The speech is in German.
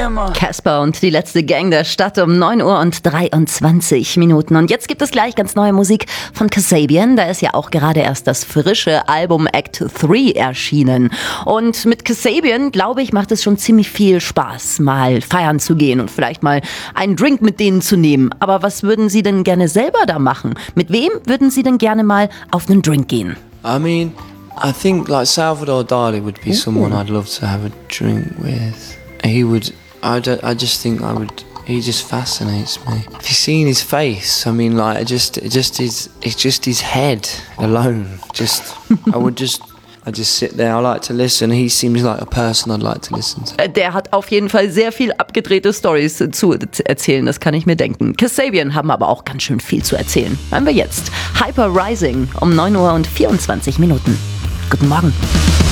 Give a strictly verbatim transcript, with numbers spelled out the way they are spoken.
immer. Casper und die letzte Gang der Stadt um neun Uhr und dreiundzwanzig Minuten. Und jetzt gibt es gleich ganz neue Musik von Kasabian. Da ist ja auch gerade erst das frische Album Act drei erschienen. Und mit Kasabian, glaube ich, macht es schon ziemlich viel Spaß, mal feiern zu gehen und vielleicht mal einen Drink mit denen zu nehmen. Aber was würden Sie denn gerne selber da machen? Mit wem würden Sie denn gerne mal auf einen Drink gehen? I mean, I think like Salvador Dali would be Ooh. someone I'd love to have a drink with. He would, I, don't, I just think I would, he just fascinates me. Have you seen his face? I mean, like, just, just his, it's just his head alone. Just, I would just, I just sit there, I like to listen. He seems like a person I'd like to listen to. Der hat auf jeden Fall sehr viel abgedrehte Storys zu erzählen, das kann ich mir denken. Kasabian haben aber auch ganz schön viel zu erzählen. Hören wir jetzt Hyper Rising um neun Uhr und vierundzwanzig Minuten. Guten Morgen.